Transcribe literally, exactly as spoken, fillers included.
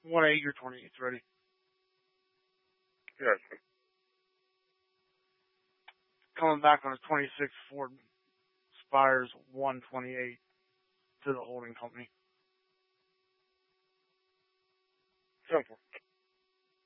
one eight, you're twenty-eighth ready. Yes. Coming back on a twenty-six Ford Spires one twenty-eight to the holding company.